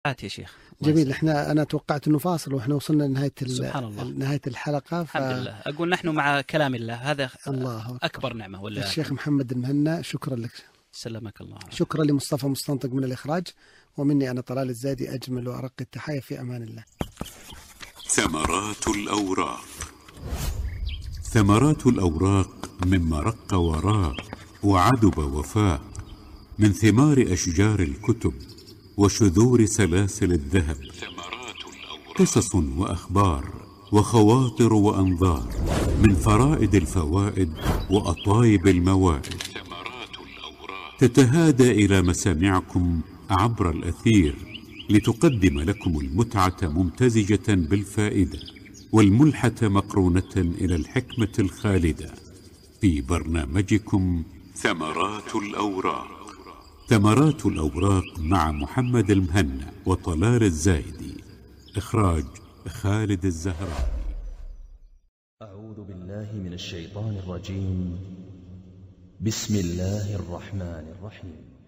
يا شيخ. جميل. أنا توقعت أنه فاصل وإحنا وصلنا لنهاية سبحان الله. نهاية الحلقة. الحمد لله. أقول نحن مع كلام الله، هذا الله أكبر نعمة. ولا الشيخ محمد المهنا، شكرا لك. سلمك الله. شكرا لمصطفى مستنطق من الإخراج، ومني أنا طلال الزايدي أجمل وأرق التحايا، في أمان الله. ثمرات الأوراق. ثمرات الأوراق مما رق وراق وعدب وفاق، من ثمار أشجار الكتب وشذور سلاسل الذهب، قصص وأخبار وخواطر وأنظار، من فرائد الفوائد وأطايب الموائد، تتهادى إلى مسامعكم عبر الأثير لتقدم لكم المتعة ممتزجة بالفائدة، والملحة مقرونة إلى الحكمة الخالدة، في برنامجكم ثمرات الأوراق. ثمرات الأوراق مع محمد المهنا وطلال الزايدي. إخراج خالد الزهراني. أعوذ بالله من الشيطان الرجيم. بسم الله الرحمن الرحيم.